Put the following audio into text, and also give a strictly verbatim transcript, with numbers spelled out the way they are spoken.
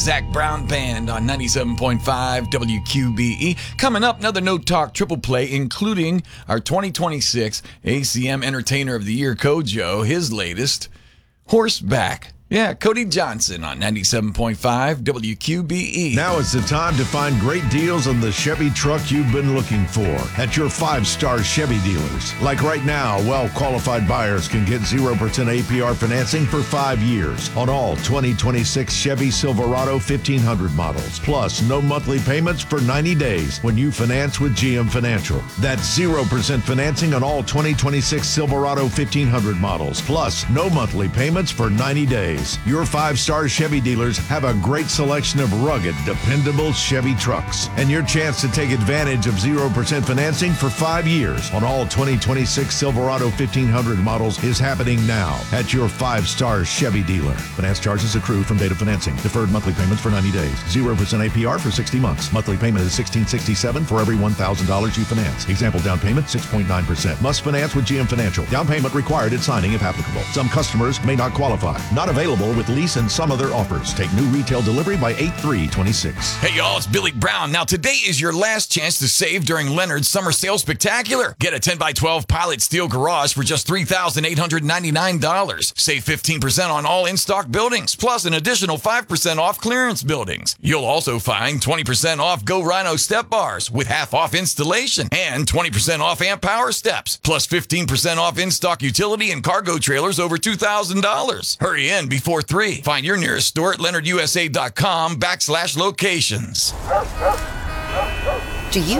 Zach Brown Band on ninety-seven point five W Q B E. Coming up, another No Talk triple play, including our twenty twenty-six A C M Entertainer of the Year, Kojo, his latest, Horseback. Yeah, Cody Johnson on ninety-seven point five W Q B E. Now is the time to find great deals on the Chevy truck you've been looking for at your five-star Chevy dealers. Like right now, well-qualified buyers can get zero percent A P R financing for five years on all twenty twenty-six Chevy Silverado fifteen hundred models. Plus, no monthly payments for ninety days when you finance with G M Financial. That's zero percent financing on all twenty twenty-six Silverado fifteen hundred models. Plus, no monthly payments for ninety days. Your five-star Chevy dealers have a great selection of rugged, dependable Chevy trucks. And your chance to take advantage of zero percent financing for five years on all twenty twenty-six Silverado fifteen hundred models is happening now at your five-star Chevy dealer. Finance charges accrue from date of financing. Deferred monthly payments for ninety days. zero percent A P R for sixty months. Monthly payment is sixteen sixty-seven for every one thousand dollars you finance. Example down payment, six point nine percent. Must finance with G M Financial. Down payment required at signing if applicable. Some customers may not qualify. Not available with lease and some other offers. Take new retail delivery by eight three twenty-six. Hey y'all, it's Billy Brown. Now today is your last chance to save during Leonard's Summer Sale Spectacular. Get a ten by twelve Pilot Steel Garage for just three thousand eight hundred ninety-nine dollars. Save fifteen percent on all in-stock buildings, plus an additional five percent off clearance buildings. You'll also find twenty percent off Go Rhino step bars with half off installation and twenty percent off amp power steps, plus fifteen percent off in-stock utility and cargo trailers over two thousand dollars. Hurry in before three. Find your nearest store at leonard u s a dot com backslash locations. Do you